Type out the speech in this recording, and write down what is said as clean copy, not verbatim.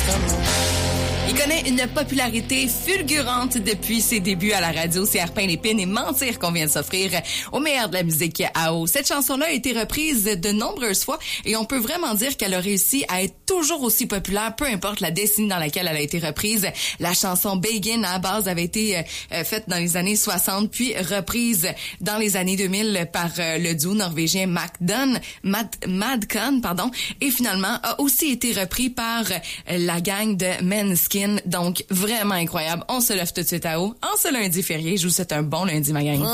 Il connaît une popularité fulgurante depuis ses débuts à la radio. C'est Arpin Lépine et Mentir qu'on vient de s'offrir au meilleur de la musique AO. Cette chanson-là a été reprise de nombreuses fois et on peut vraiment dire qu'elle a réussi à être toujours aussi populaire, peu importe la décennie dans laquelle elle a été reprise. La chanson Begin, à la base, avait été faite dans les années 60, puis reprise dans les années 2000 par le duo norvégien Madcon, et finalement a aussi été repris par la gang de Måneskin. Donc, vraiment incroyable. On se lève tout de suite à haut. En ce lundi férié, je vous souhaite un bon lundi, ma gang.